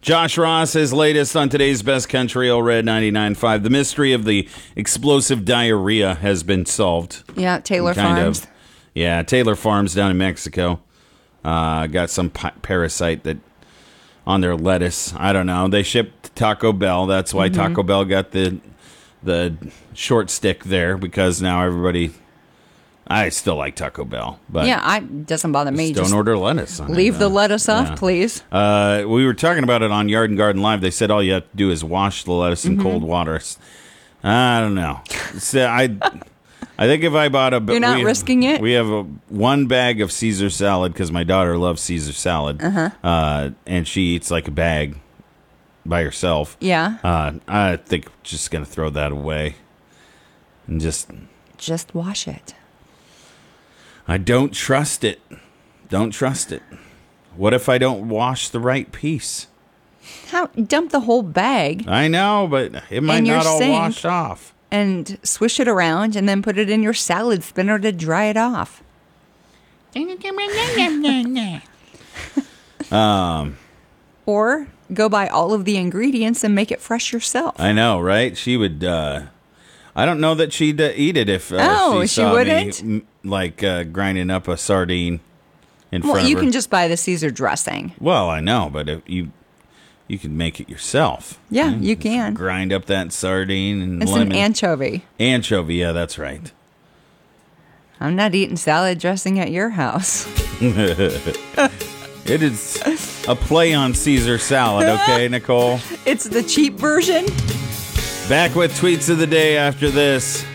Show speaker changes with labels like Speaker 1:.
Speaker 1: Josh Ross is latest on today's Best Country, Old Red 99.5. The mystery of the explosive diarrhea has been solved.
Speaker 2: Yeah, Taylor Farms.
Speaker 1: Yeah, Taylor Farms down in Mexico. Got some parasite that on their lettuce. I don't know. They shipped to Taco Bell. That's why Taco Bell got the short stick there, because now everybody... I still like Taco Bell, but
Speaker 2: yeah, it doesn't bother me.
Speaker 1: Just don't order lettuce.
Speaker 2: Leave the lettuce off, please.
Speaker 1: We were talking about it on Yard and Garden Live. They said all you have to do is wash the lettuce in cold water. I don't know. So I think if I bought
Speaker 2: you're not risking it.
Speaker 1: We have one bag of Caesar salad because my daughter loves Caesar salad, and she eats like a bag by herself.
Speaker 2: Yeah.
Speaker 1: I think just gonna throw that away and just
Speaker 2: wash it.
Speaker 1: I don't trust it. Don't trust it. What if I don't wash the right piece?
Speaker 2: How? Dump the whole bag.
Speaker 1: I know, but it might not all wash off.
Speaker 2: And swish it around and then put it in your salad spinner to dry it off. Or go buy all of the ingredients and make it fresh yourself.
Speaker 1: I know, right? She would... I don't know that she'd eat it if she saw
Speaker 2: wouldn't?
Speaker 1: me grinding up a sardine in front of her.
Speaker 2: Well, you can just buy the Caesar dressing.
Speaker 1: Well, I know, but if you can make it yourself.
Speaker 2: Yeah, you can.
Speaker 1: Grind up that sardine and
Speaker 2: it's
Speaker 1: lemon.
Speaker 2: An anchovy.
Speaker 1: Anchovy, yeah, that's right.
Speaker 2: I'm not eating salad dressing at your house.
Speaker 1: It is a play on Caesar salad, okay, Nicole?
Speaker 2: It's the cheap version.
Speaker 1: Back with tweets of the day after this.